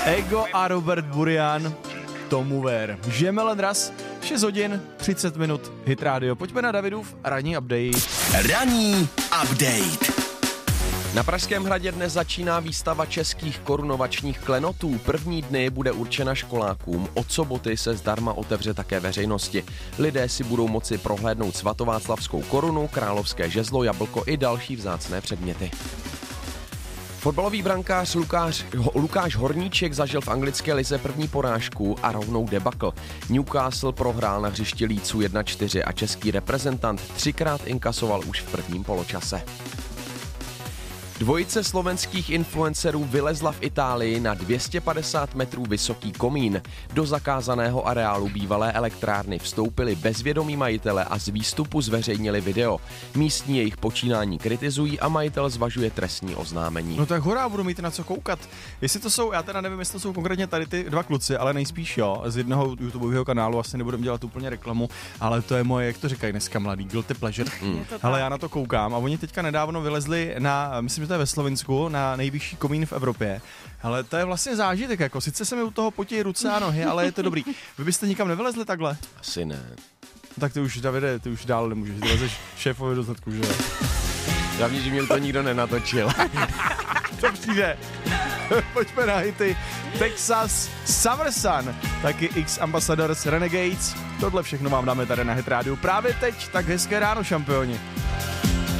Ego a Robert Burian, Tomu Ver. Žijeme len raz, 6 hodin, 30 minut, Hit Radio. Pojďme na Davidův ranní update. Ranní update. Na Pražském hradě dnes začíná výstava českých korunovačních klenotů. První dny bude určena školákům. Od soboty se zdarma otevře také veřejnosti. Lidé si budou moci prohlédnout svatováclavskou korunu, královské žezlo, jablko i další vzácné předměty. Fotbalový brankář Lukáš Horníček zažil v anglické lize první porážku a rovnou debakl. Newcastle prohrál na hřišti Leedsu 1-4 a český reprezentant 3krát inkasoval už v prvním poločase. Dvojice slovenských influencerů vylezla v Itálii na 250 metrů vysoký komín. Do zakázaného areálu bývalé elektrárny vstoupili bez vědomí majitele a z výstupu zveřejnili video. Místní jejich počínání kritizují a majitel zvažuje trestní oznámení. No tak hurá, budu mít na co koukat. Jestli to jsou, já teda nevím, jestli to jsou konkrétně tady ty dva kluci, ale nejspíš jo, z jednoho YouTubeového kanálu, asi nebudem dělat úplně reklamu, ale to je moje, jak to říkají dneska mladý, guilty pleasure. Ale já na to koukám a oni teďka nedávno vylezli na, myslím, že to je ve Slovinsku, na nejvyšší komín v Evropě. Ale to je vlastně zážitek, jako sice se mi u toho potí ruce a nohy, ale je to dobrý. Vy byste nikam nevylezli takhle? Asi ne. Tak ty už, Davide, ty už dál nemůžeš, ty lezeš šéfovi do zadku, že jo? Hlavně, že mě to nikdo nenatočil. To přijde. Pojďme na hity. Texas, Summer Sun, taky X Ambassadors, Renegades. Tohle všechno vám dáme tady na Hit Radio právě teď, tak hezké ráno, šampioni.